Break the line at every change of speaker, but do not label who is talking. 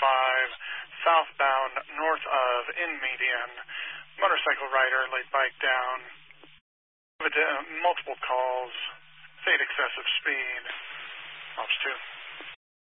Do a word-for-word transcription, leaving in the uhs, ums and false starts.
five, southbound north of in median. Motorcycle rider laid bike down. Multiple calls.